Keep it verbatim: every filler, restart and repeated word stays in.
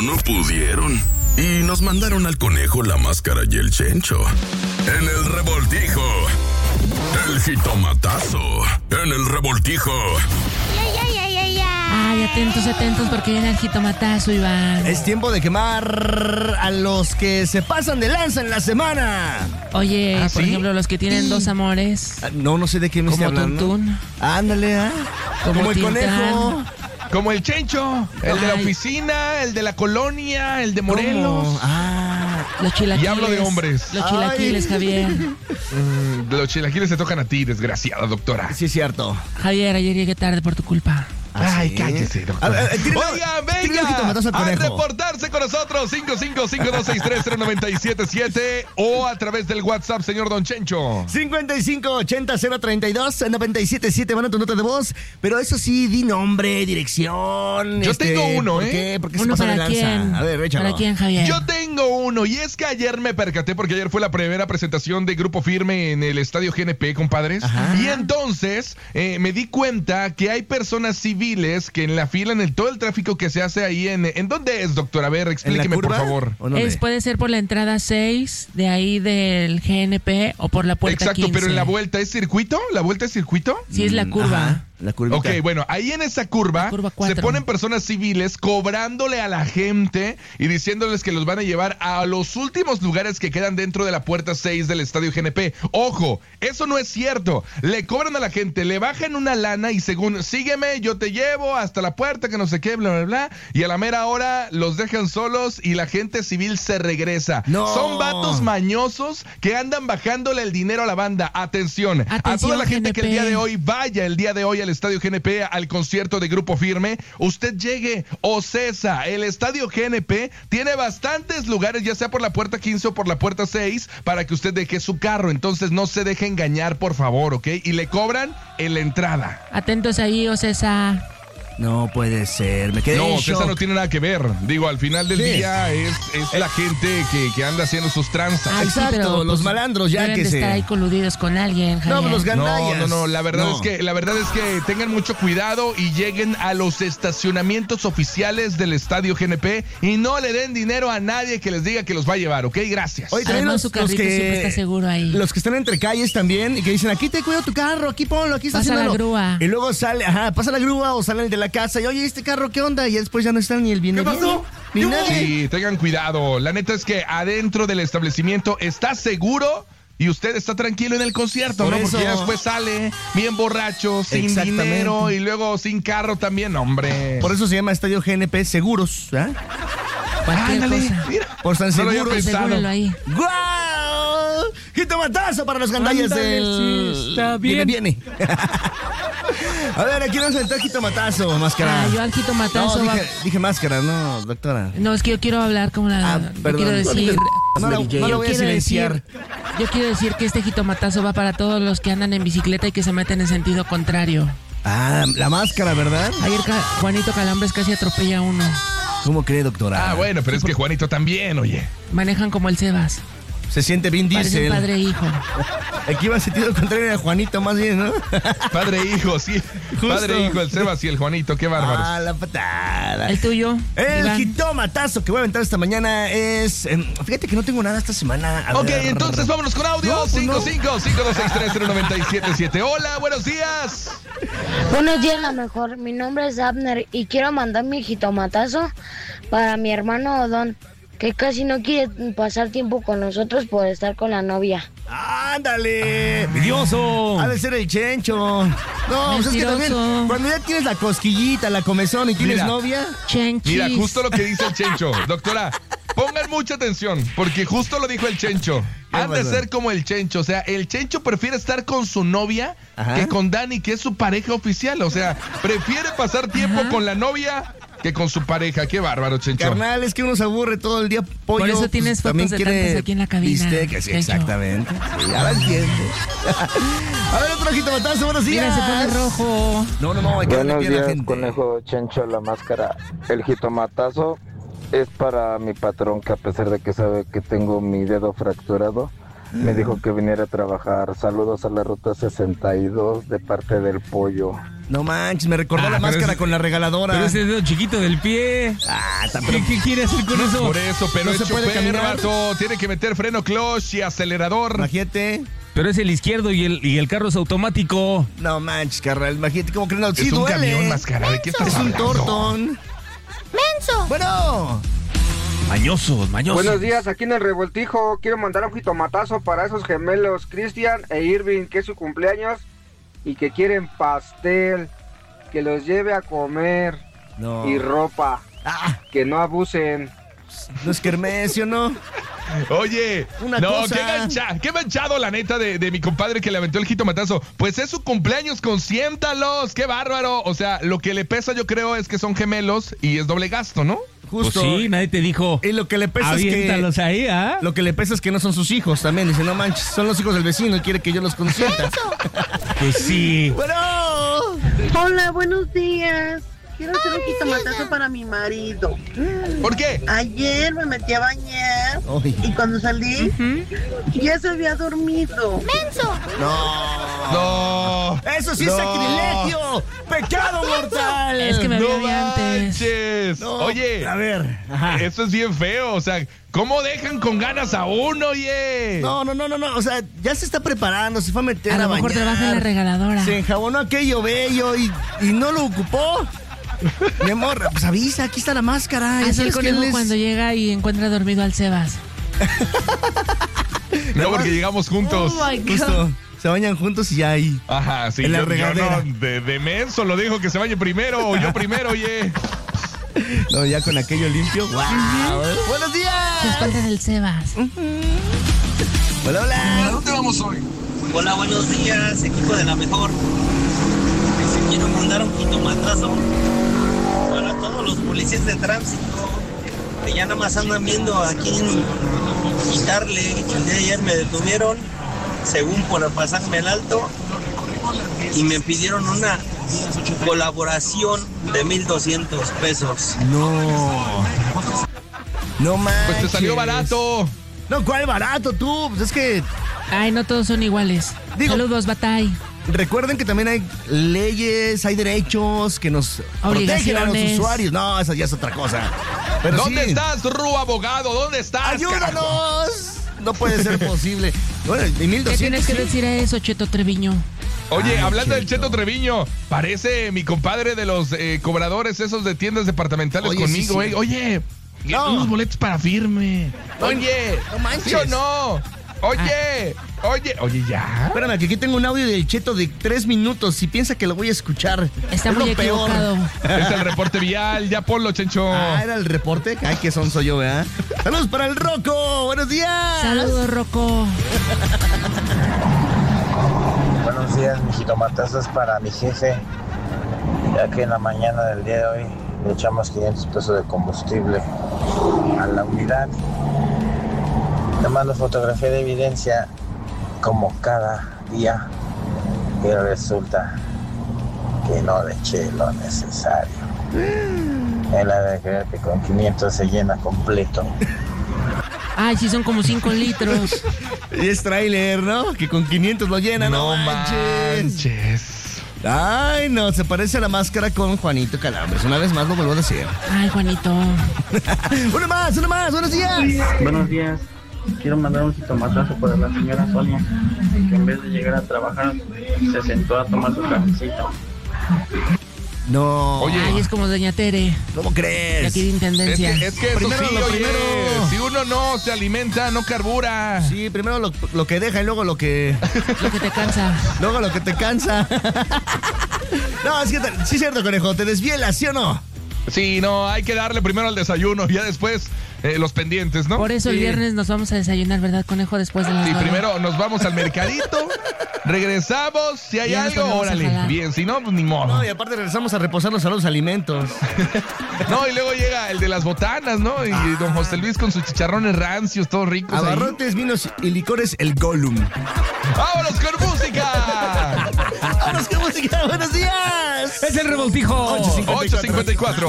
pero no pudieron. Y nos mandaron al conejo, la máscara y el Chencho. En el revoltijo. El jitomatazo. En el revoltijo. Ay, atentos, atentos, porque viene el jitomatazo, Iván. Es tiempo de quemar a los que se pasan de lanza en la semana. Oye, ¿Ah, por sí? ejemplo, los que tienen Sí. dos amores. Ah, no, no sé de qué me Como estoy hablando. Tuntún. Ándale, ¿ah? Como Como el Tintán. conejo. Como el Chencho, el de la Ay. oficina, el de la colonia, el de Morelos. ¿Cómo? Ah, Los chilaquiles. Y hablo de hombres. Los chilaquiles, Ay. Javier. Mm, los chilaquiles se tocan a ti, desgraciada doctora. sí es cierto. Javier, ayer llegué tarde por tu culpa. Ay, ¿sí? cállese, doctor. A ver, a ver, tírale- Oigan, tírale un jitomatazo al venga a conejo. reportarse con nosotros cinco cinco cinco dos seis tres cero nueve siete siete o a través del WhatsApp, señor Don Chencho. cincuenta y cinco ochenta cero treinta y dos noventa y siete siete, manda tu nota de voz. Pero eso sí, di nombre, dirección. Yo este, tengo uno, ¿por ¿eh? qué? ¿Por qué se ¿Uno pasa de para lanza? quién? A ver, échalo. ¿Para quién, Javier? Yo tengo uno, y es que ayer me percaté porque ayer fue la primera presentación de Grupo Firme en el Estadio G N P, compadres. Ajá. Y entonces eh, me di cuenta que hay personas civiles que en la fila, en el, todo el tráfico que se hace ahí, en, ¿en dónde es, doctor? A ver, ¿En la explíqueme, por curva? favor. ¿O dónde? Es, puede ser por la entrada seis de ahí del G N P o por la puerta Exacto, quince. pero en la vuelta, ¿es circuito? ¿La vuelta es circuito? Sí, es la curva. Ajá, la curvita. Ok, bueno, ahí en esa curva, La curva se cuatro. ponen personas civiles cobrándole a la gente y diciéndoles que los van a llevar a los últimos lugares que quedan dentro de la puerta seis del Estadio G N P. Ojo, eso no es cierto. Le cobran a la gente, le bajan una lana y según, sígueme, yo te llevo hasta la puerta, que no sé qué, bla, bla, bla. Y a la mera hora los dejan solos y la gente civil se regresa. No. Son vatos mañosos que andan bajándole el dinero a la banda. Atención, a Atención, toda la gente que el G N P. día de hoy vaya el día de hoy al Estadio G N P, al concierto de Grupo Firme, usted llegue o cesa. El Estadio G N P tiene bastantes lugares, ya sea por la puerta quince o por la puerta seis, para que usted deje su carro. Entonces no se deje engañar, por favor, ¿ok? Y le cobran en la entrada. Atentos ahí, Ocesa. No puede ser, me quedé en No, shock. esa no tiene nada que ver. Digo, al final del Sí. día es, es la gente que, que anda haciendo sus tranzas. Ay, sí, Exacto, pero, los pues, malandros ya deben que de se... estar ahí coludidos con alguien, Javier. No, pues los No, gandallas. no, no, la verdad No. es que la verdad es que tengan mucho cuidado y lleguen a los estacionamientos oficiales del Estadio G N P y no le den dinero a nadie que les diga que los va a llevar, ¿ok? Gracias. Oye, también Además, los, su los carrito que... siempre está seguro ahí. Los que están entre calles también y que dicen, aquí te cuido tu carro, aquí ponlo, aquí está Pasa la haciéndolo. grúa. Y luego sale, ajá, pasa la grúa o salen de la casa y, oye, ¿este carro qué onda? Y después ya no están ni el bien. ¿Qué pasó? Ni ¿Qué hubo? nadie. Sí, tengan cuidado. La neta es que adentro del establecimiento está seguro y usted está tranquilo en el concierto, Por ¿no? eso. Porque ya después sale bien borracho, sin Exactamente. dinero y luego sin carro también, hombre. Por eso se llama Estadio G N P Seguros, ¿ah? Cualquier Ándale, cosa. mira. Por tan No lo había seguros. pensado. Asegúralo ahí. ¡Guau! ¡Jitomatazo para los gandallas Ándale, del... sí, está bien. Viene, viene. A ver, aquí vamos a entrar jitomatazo, máscara. Ah, yo al jitomatazo No, va- dije, dije máscara, no, doctora. No, es que yo quiero hablar como la... Ah, yo perdón. quiero decir... No, no, no yo lo voy a quiero silenciar. decir- yo quiero decir que este jitomatazo va para todos los que andan en bicicleta y que se meten en sentido contrario. Ah, la máscara, ¿verdad? Ayer Ca- Juanito Calambres casi atropella a uno. ¿Cómo cree, doctora? Ah, bueno, pero es que Juanito también, oye. Manejan como el Sebas. Se siente bien Parecen Diesel. padre e hijo. Aquí va en sentido contrario a Juanito, más bien, ¿no? Padre e hijo, sí. Justo. Padre e hijo, el Sebas y el Juanito, qué bárbaros. Ah, la patada. ¿El tuyo? El Iván? jitomatazo que voy a aventar esta mañana es... eh, fíjate que no tengo nada esta semana. A Ok, ver. entonces vámonos con audio. No, pues cinco no. cinco cinco dos seis tres cero nueve siete siete. Hola, buenos días. Buenos días, la mejor. Mi nombre es Abner y quiero mandar mi jitomatazo para mi hermano Odón, que casi no quiere pasar tiempo con nosotros por estar con la novia. ¡Ándale! ¡Vidioso! Ha de ser el Chencho. No, pues es que Mentiroso. también, cuando ya tienes la cosquillita, la comezón y tienes Mira. novia... Chenchis. Mira, justo lo que dice el Chencho. Doctora, pongan mucha atención, porque justo lo dijo el Chencho. ¿Qué Han de pasó? ser como el Chencho. O sea, el Chencho prefiere estar con su novia Ajá. que con Dani, que es su pareja oficial. O sea, prefiere pasar tiempo Ajá. con la novia que con su pareja. Qué bárbaro, Chencho. Carnal, es que uno se aburre todo el día pollo. Por eso pues, tienes fotos también de quiere tantos aquí en la cabina, bistec, sí, Chencho. exactamente. Sí, ya la entiendo. A ver, otro jitomatazo, buenos días. Mira, se pone rojo. No, no, no, hay que darle Buenos pie a la días, gente. conejo Chencho, la máscara. El jitomatazo es para mi patrón, que a pesar de que sabe que tengo mi dedo fracturado, me dijo que viniera a trabajar. Saludos a la ruta sesenta y dos de parte del pollo. No manches, me recordó Ah, la pero máscara ese- con la regaladora. Pero ese dedo chiquito del pie. Ah, está- ¿Qué, pero- qué quiere hacer con eso? Por eso, pero No es se puede chofer, caminar. vato. Tiene que meter freno, clutch y acelerador. Imagínate. Pero es el izquierdo y el, y el carro es automático. No manches, carnal. Imagínate cómo que no. Sí es un duele. camión, máscara. ¿De qué estás Es un hablando? tortón. ¡Menso! Bueno. Mañosos, mañosos. Buenos días, aquí en el Revoltijo. Quiero mandar un jitomatazo para esos gemelos, Cristian e Irving, que es su cumpleaños y que quieren pastel, que los lleve a comer No. y ropa, Ah, que no abusen. no es kermés, ¿sí o no? Oye, Una no, cosa. qué mancha, qué manchado la neta de, de mi compadre que le aventó el jitomatazo. Pues es su cumpleaños, consiéntalos, qué bárbaro. O sea, lo que le pesa yo creo es que son gemelos y es doble gasto, ¿no? Pues Justo. sí, nadie te dijo. Y lo que le pesa es Aviéntalos que... ahí, ¿ah? Lo que le pesa es que no son sus hijos también. Dice, no manches, son los hijos del vecino y quiere que yo los consienta. Pues sí. Bueno. Hola, buenos días. Quiero hacer un jitomatazo para mi marido. ¿Por qué? Ayer me metí a bañar Ay. y cuando salí ya se había dormido. ¡Menso! No. No. Eso sí No. es sacrilegio. Pecado mortal. Es que me No había antes. manches. No. Oye, A ver. Ajá. eso es bien feo. O sea, ¿cómo dejan con ganas a uno, oye? No, no, no, no, no. O sea, ya se está preparando, se fue a meter A a, lo mejor bañar. trabaja en la regaladora. Se enjabonó aquello bello y, y no lo ocupó. Mi amor, pues avisa, aquí está la máscara. Ya Así el sabes que conejo él es- cuando llega y encuentra dormido al Sebas. No, porque llegamos juntos. Oh my God. Justo, se bañan juntos y ya ahí. Ajá, sí. En la yo, yo regadera. no, de, de menso lo dijo que se bañe primero o yo primero, oye. No, ya con aquello limpio. ¡Wow! ¡Buenos Se días! esconde del Sebas. Hola, hola. dónde vamos hoy? Hola, buenos días, equipo de la mejor. Quiero mandar un jitomatazo para todos los policías de tránsito que ya nada más andan viendo a quién quitarle. El día de ayer me detuvieron, según por pasarme el alto, y me pidieron una colaboración de mil doscientos pesos. No. No manches. Pues te salió barato. No, ¿cuál barato tú? Pues es que Ay, no todos son iguales. Digo- Saludos, Batay. recuerden que también hay leyes, hay derechos que nos protegen a los Obligaciones. usuarios. No, esa ya es otra cosa. Pero ¿Dónde sí, estás, Ru, abogado? ¿Dónde estás? carajo? ¡Ayúdanos! No puede ser posible. Bueno, y mil ¿Qué tienes doscientos. que sí. decir a eso, Cheto Treviño? Oye, Ay, hablando del Cheto. Cheto Treviño, parece mi compadre de los eh, cobradores esos de tiendas departamentales Oye, conmigo, sí, sí. eh. Oye, No. unos boletos para firme. Oye, no manches. ¿sí o no? Oye, oye, oye, ya. Espérame, que aquí tengo un audio del Cheto de tres minutos. Si piensa que lo voy a escuchar. Está es muy lo peor. equivocado. Es el reporte vial, ya ponlo, Chencho. Ah, era el reporte. Ay, qué son soy yo, ¿verdad? Saludos para el Rocco. Buenos días. Saludos, Rocco. Buenos días, mi jitomatazo es para mi jefe, ya que en la mañana del día de hoy le echamos quinientos pesos de combustible a la unidad. Le mando fotografía de evidencia como cada día, pero resulta que no le eché lo necesario. Él ha de creer que con quinientos se llena completo. Ay, sí, son como cinco litros. Y es tráiler, ¿no? Que con quinientos lo llena. No, No manches. manches. Ay, no, se parece a la máscara con Juanito Calambres. Una vez más lo vuelvo a decir. Ay, Juanito. Uno más, uno más. Buenos días. Buenos días. Quiero mandar un jitomatazo para la señora Sonia, que en vez de llegar a trabajar se sentó a tomar su cafecito. No. Oye. Ay, es como Doña Tere. ¿Cómo De crees? aquí de Es Intendencia. que, es que eso Primero sí, lo oye, primero. si uno no se alimenta, no carbura. Sí, primero lo, lo que deja y luego lo que. Lo que te cansa. Luego lo que te cansa. No, es que te- sí es cierto, conejo. Te desvielas, ¿sí o no? Sí, no, hay que darle primero al desayuno y ya después eh, los pendientes, ¿no? Por eso el Sí. viernes nos vamos a desayunar, ¿verdad, conejo? Después de las Sí, nueve. primero nos vamos al mercadito, regresamos, si hay Ya nos algo, ponemos a órale. jalar. Bien, si no, pues ni modo. No, y aparte regresamos a reposarnos a los alimentos. No, y luego llega el de las botanas, ¿no? Y don José Luis con sus chicharrones rancios, todos ricos ahí. Abarrotes, vinos y licores, el Gollum. ¡Vámonos con música! ¡Vámonos con música! ¡Buenos días! Es el revoltijo. ocho cincuenta y cuatro. ocho cincuenta y cuatro.